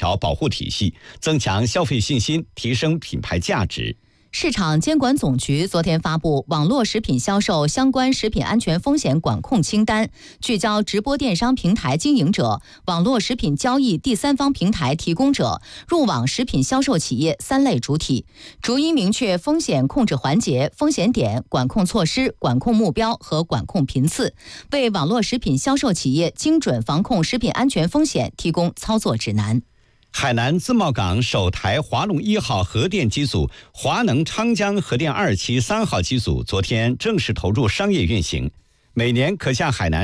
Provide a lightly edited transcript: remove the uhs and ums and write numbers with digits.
调保护体系，增强消费信心，提升品牌价值。 市场监管总局昨天发布网络食品销售相关食品安全风险管控清单，聚焦直播电商平台经营者、网络食品交易第三方平台提供者、入网食品销售企业3类主体，逐一明确风险控制环节、风险点、管控措施、管控目标和管控频次，为网络食品销售企业精准防控食品安全风险提供操作指南。 海南自贸港首台华龙1号核电机组、华能昌江核电2期3号机组昨天正式投入商业运行，每年可向海南